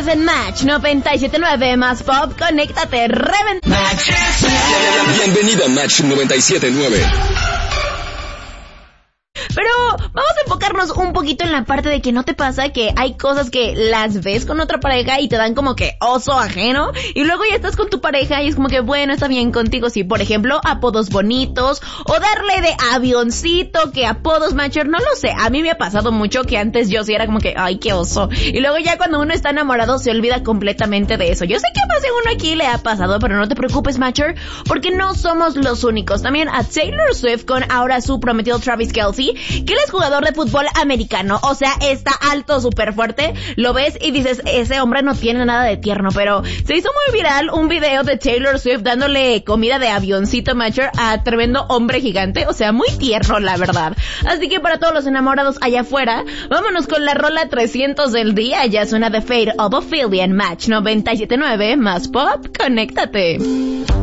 en Match 97.9 más pop, conéctate, Bienvenido a Match 97.9. Pero vamos a enfocarnos un poquito en la parte de que no te pasa que hay cosas que las ves con otra pareja y te dan como que oso ajeno, y luego ya estás con tu pareja y es como que bueno, está bien contigo, sí, por ejemplo, apodos bonitos, o darle de avioncito, que apodos macher, no lo sé, a mí me ha pasado mucho que antes yo sí era como que, ay, qué oso, y luego ya cuando uno está enamorado se olvida completamente de eso. Yo sé que a más de uno aquí le ha pasado, pero no te preocupes, macher, porque no somos los únicos. También a Taylor Swift con ahora su prometido Travis Kelce, que él es jugador de fútbol americano, o sea, está alto, súper fuerte, lo ves y dices, ese hombre no tiene nada de tierno, pero se hizo muy viral un video de Taylor Swift dándole comida de avioncito macher a tremendo hombre gigante, o sea, muy tierno, la verdad. Así que para todos los enamorados allá afuera, vámonos con la rola 300 del día. Ya suena The Fate of Ophelia en Match 97.9 más pop, conéctate.